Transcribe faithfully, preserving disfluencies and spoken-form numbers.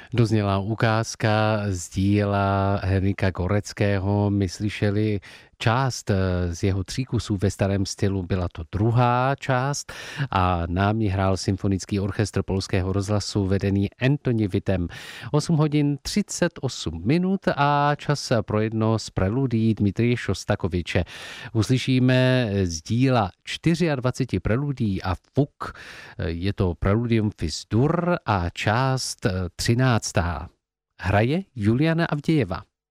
Dozněla ukázka z díla Henrika Koreckého. My slyšeli část z jeho tří kusů ve starém stylu, byla to druhá část a nám ji hrál Symfonický orchestr Polského rozhlasu vedený Antoni Witem. osm hodin třicet osm minut a čas pro jedno z preludí Dmitrije Šostakoviče. Uslyšíme z díla dvacet čtyři preludí a fuk. Je to preludium Fis-dur a část třináctá. Hraje Juliana Avdějeva.